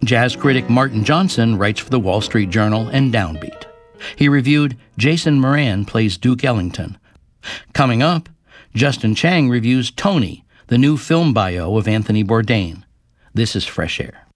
Jazz critic Martin Johnson writes for the Wall Street Journal and Downbeat. He reviewed Jason Moran Plays Duke Ellington. Coming up, Justin Chang reviews Tony, the new film bio of Anthony Bourdain. This is Fresh Air.